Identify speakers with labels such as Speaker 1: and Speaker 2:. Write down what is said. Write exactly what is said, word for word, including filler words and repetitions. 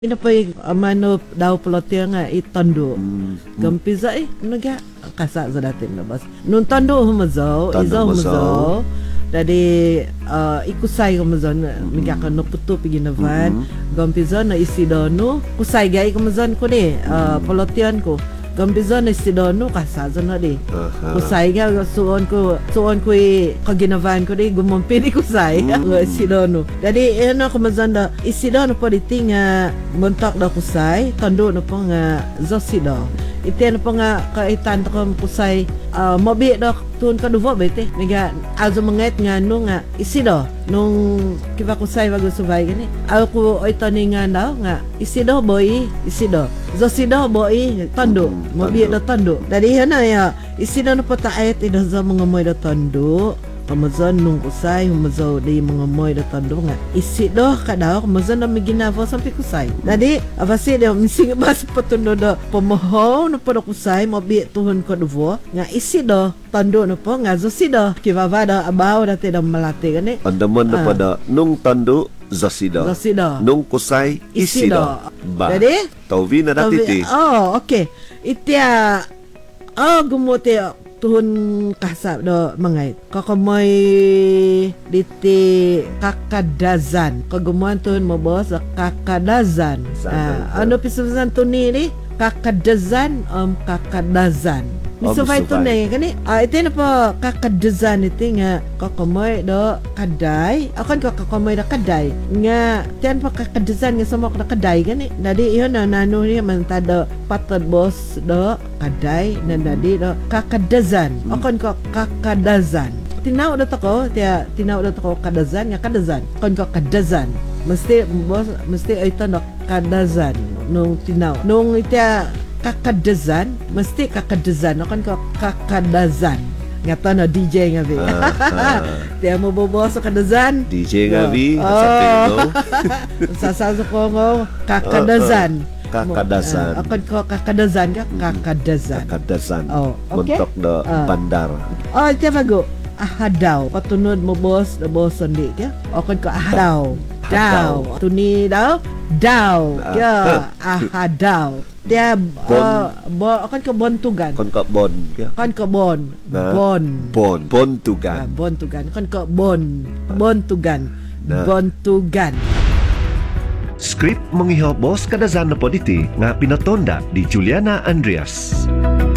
Speaker 1: Pinapay amano daw pelotir nga itondo.
Speaker 2: Hmm.
Speaker 1: Gampiza eh naga kasa sa datin na bas. Nung tondo humazaw,
Speaker 2: Tondo
Speaker 1: izaw
Speaker 2: humazaw.
Speaker 1: humazaw. Dadi uh, ikusay humazaw na miga ka no puto piginavan. Gampiza na isidono. Kusay gay kumazan ko ni uh, pelotian ko. Gampiza na isidono kasa sa na di.
Speaker 2: Aha.
Speaker 1: Kusay nga suon ko suon ko kaginavan ko di gumampi di kusay.
Speaker 2: Mm.
Speaker 1: Nga isidono. Dadi ano kumazan da isidono po di tinga montak da kusay tondo na po nga zosido. Iti na po nga kaitan ko kusay uh, mobi da tun ka duvo ba iti. Miga azo manget nga no nga isido nung kiba kusay bago subay gani. Ako ko ito ni nga daw nga isido boy isido. Zosido boy tondo. Mobi da tondo. Dadi na ya isido na po taayat ida za mga moy da tondo. Kamazan nung kusay humazaw di mga moy da tondo nga isido kada kamazan na miginavo sampai kusay. Dadi avasi de mising bas patundo da pomoho no po da kusay mobi tuhon ko duvo nga isido tondo no po nga zosido kivavada abaw da te da malate gani.
Speaker 2: Andaman na
Speaker 1: Ah.
Speaker 2: pada nung tando Zasido.
Speaker 1: Zasido.
Speaker 2: Nung kusay isido. Ba.
Speaker 1: Jadi
Speaker 2: Tauvi na dati ti.
Speaker 1: Oh, okay. Itia oh gumuti tuhun kasap do mangait. Kakamoy diti kakadazan. Kagumuan tuhun mo boss kakadazan. Ah, ano pisasan to ni ni? Kakadazan um kakadazan. Misufay to na kani. Ah, ito na po kakadazan iti nga kakamoy do kaday. Akon ko kakamoy do kaday. Nga tiyan po kakadazan nga samok na kaday gani. Dadi iyon na nano niya man tada patad boss do kaday na dadi do kakadazan. Akon ko kakadazan. Tinaw na ko, tiya tinaw na ko kadazan nga kadazan. Akon ko kadazan. Mesti boss mesti ito no kadazan nung tinaw. Nung itiya kakadazan, mesti kakadazan. Akan ko kakadazan. Ngata na D J nga bi. Tiya mo bobo sa kadazan.
Speaker 2: D J nga bi.
Speaker 1: Oh.
Speaker 2: Sabi no.
Speaker 1: Sasaso ko ngo kakadazan.
Speaker 2: Kakadazan.
Speaker 1: Uh, akan ko kakadazan ka kakadazan.
Speaker 2: Kakadazan.
Speaker 1: Oh, okay.
Speaker 2: Muntok na
Speaker 1: Ah.
Speaker 2: bandar.
Speaker 1: Oh, tiya bago. Ahadaw. Patunod mo boss, na boss hindi ka. Akan ko ahadaw. Daw. Tuni daw. Daw.
Speaker 2: Ah.
Speaker 1: Ya, ahadaw. Tiya
Speaker 2: Bon.
Speaker 1: uh, bo akan ko bontugan.
Speaker 2: Kon ka bon. Kya?
Speaker 1: Kan ko bon.
Speaker 2: Na?
Speaker 1: Bon.
Speaker 2: Bon. Bon
Speaker 1: Ah,
Speaker 2: tugan.
Speaker 1: bontugan. Kan ko bon. Bontugan.
Speaker 2: Na?
Speaker 1: Bontugan.
Speaker 3: Script mangihapos kadazan na po diti nga pinatonda di Juliana Andreas.